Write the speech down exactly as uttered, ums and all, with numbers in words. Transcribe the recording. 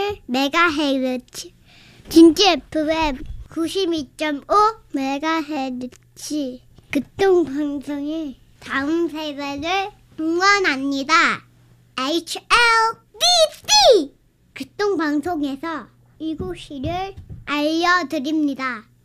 칠 메가헤르츠, 진주 에프엠 구십이 점 오 메가헤르츠. 극동방송이 다음 세대를 응원합니다. 에이치 엘 디 씨 극동방송에서 이곳을 알려드립니다.